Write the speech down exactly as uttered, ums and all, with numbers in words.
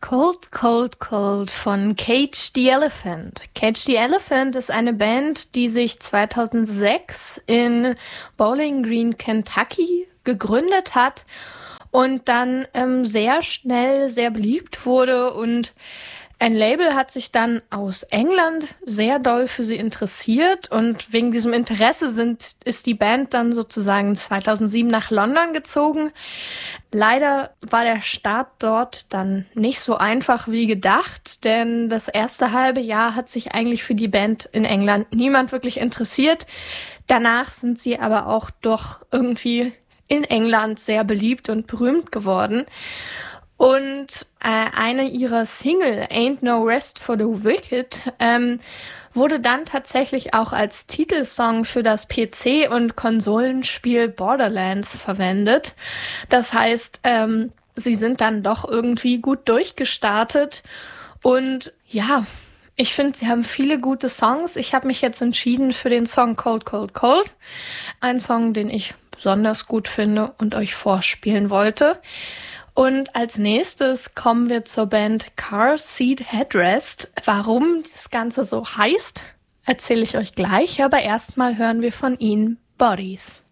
Cold, Cold, Cold von Cage the Elephant. Cage the Elephant ist eine Band, die sich zweitausendsechs in Bowling Green, Kentucky gegründet hat und dann ähm, sehr schnell sehr beliebt wurde, und ein Label hat sich dann aus England sehr doll für sie interessiert, und wegen diesem Interesse sind, ist die Band dann sozusagen zweitausendsieben nach London gezogen. Leider war der Start dort dann nicht so einfach wie gedacht, denn das erste halbe Jahr hat sich eigentlich für die Band in England niemand wirklich interessiert. Danach sind sie aber auch doch irgendwie in England sehr beliebt und berühmt geworden. Und äh, eine ihrer Single, Ain't No Rest for the Wicked, ähm, wurde dann tatsächlich auch als Titelsong für das P C- und Konsolenspiel Borderlands verwendet. Das heißt, ähm, sie sind dann doch irgendwie gut durchgestartet. Und ja, ich finde, sie haben viele gute Songs. Ich habe mich jetzt entschieden für den Song Cold, Cold, Cold. Ein Song, den ich besonders gut finde und euch vorspielen wollte. Und als nächstes kommen wir zur Band Car Seat Headrest. Warum das Ganze so heißt, erzähle ich euch gleich, aber erstmal hören wir von ihnen Bodies.